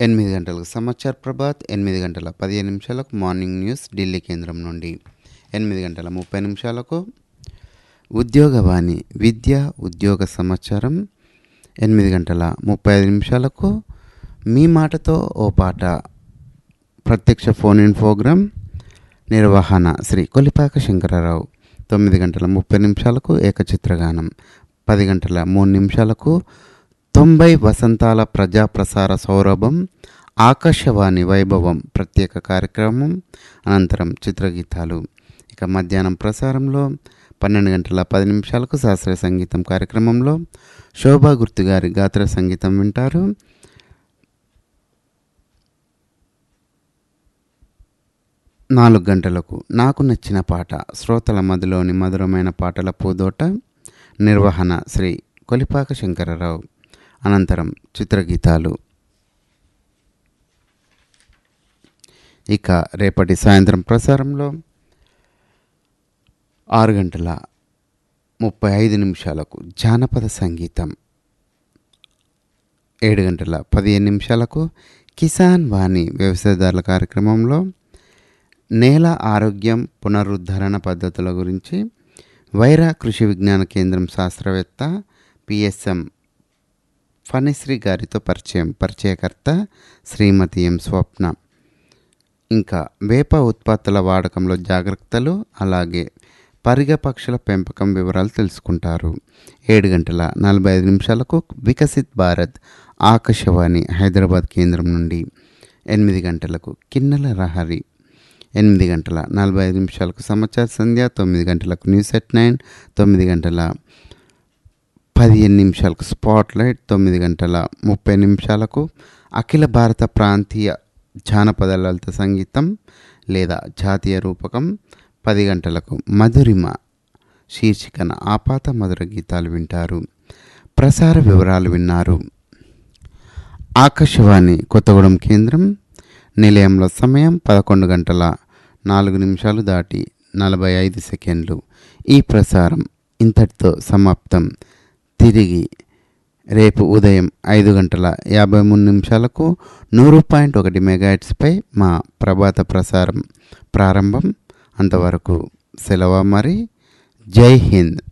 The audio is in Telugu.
8 గంటలకు సమాచార్ ప్రభాత్, 8 గంటల 15 నిమిషాలకు మార్నింగ్ న్యూస్ ఢిల్లీ కేంద్రం నుండి, 8 గంటల 30 నిమిషాలకు ఉద్యోగవాణి విద్య ఉద్యోగ సమాచారం, 8 గంటల 35 నిమిషాలకు మీ మాటతో ఓ పాట ప్రత్యక్ష ఫోన్ ఇన్ ప్రోగ్రాం, నిర్వహణ శ్రీ కొలిపాక శంకరరావు. 9 గంటల 30 నిమిషాలకు ఏకచిత్రగానం, 10 గంటల 3 నిమిషాలకు 90 వసంతాల ప్రజాప్రసార సౌరభం ఆకాశవాణి వైభవం ప్రత్యేక కార్యక్రమం, అనంతరం చిత్రగీతాలు. ఇక మధ్యాహ్నం ప్రసారంలో 12 గంటల 10 నిమిషాలకు శాస్త్రీయ సంగీతం కార్యక్రమంలో శోభా గుర్తు గారి గాత్ర సంగీతం వింటారు. 4 గంటలకు నాకు నచ్చిన పాట శ్రోతల మదిలోని మధురమైన పాటల పూదోట, నిర్వహణ శ్రీ కొలిపాక శంకరరావు, అనంతరం చిత్రగీతాలు. ఇక రేపటి సాయంత్రం ప్రసారంలో 6 గంటల 35 నిమిషాలకు జానపద సంగీతం, 7 గంటల 15 నిమిషాలకు కిసాన్ వాణి వ్యవసాయదారుల కార్యక్రమంలో నేల ఆరోగ్యం పునరుద్ధరణ పద్ధతుల గురించి వైరా కృషి విజ్ఞాన కేంద్రం శాస్త్రవేత్త పిఎస్ఎం ఫణిశ్రీ గారితో పరిచయకర్త శ్రీమతి ఎం స్వప్న. ఇంకా వేప ఉత్పత్తుల వాడకంలో జాగ్రత్తలు, అలాగే పరిగ పక్షుల పెంపకం వివరాలు తెలుసుకుంటారు. 7 గంటల 45 నిమిషాలకు వికసిత్ భారత్ ఆకాశవాణి హైదరాబాద్ కేంద్రం నుండి, 8 గంటలకు కిన్నెల రహరి, 8 గంటల 45 నిమిషాలకు సమాచార సంధ్య, 9 గంటలకు న్యూస్ ఎట్ 9, 9 గంటల 15 నిమిషాలకు స్పాట్లైట్, 9 గంటల 30 నిమిషాలకు అఖిల భారత ప్రాంతీయ జానపద లలిత సంగీతం లేదా జాతీయ రూపకం, 10 గంటలకు మధురిమ శీర్షికన ఆపాత మధుర గీతాలు వింటారు. ప్రసార వివరాలు విన్నారు. ఆకాశవాణి కొత్తగూడెం కేంద్రం నిలయంలో సమయం 11 గంటల 4 నిమిషాలు దాటి 45 సెకండ్లు. ఈ ప్రసారం ఇంతటితో సమాప్తం. తిరిగి రేపు ఉదయం 5 గంటల 53 నిమిషాలకు 100.1 మెగాహెర్ట్జ్పై మా ప్రభాత ప్రసారం ప్రారంభం. అంతవరకు సెలవు మరి. జై హింద్.